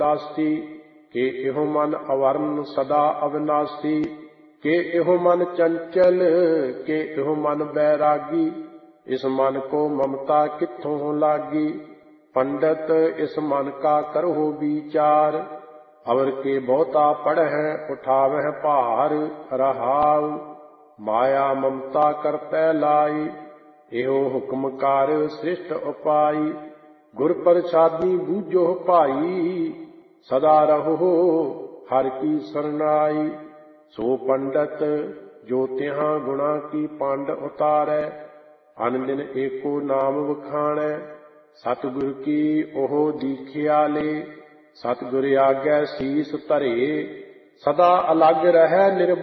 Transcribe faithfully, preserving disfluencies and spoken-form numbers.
दासी के एहो मन अवर्ण सदा अविनाशी के एहो मन चंचल के एहो मन बैरागी इस मन को ममता कित्थों लागी। पंडित इस मन का करहो विचार अवर के बहुता पढ़ह उठावह भार रहाव। माया ममता कर लाई एहो हुक्म कार श्रेष्ठ उपाई। गुर प्रसादी बूझो भाई सदा रहो हर की शरणाई। सो पंडित जो तिहां गुणा की पांड उतारै अन दिन एको नाम वखाणै। सतगुर की ओहो दीखिया ले सतगुर आगे शीस धरे सदा अलग रहै निर्भय।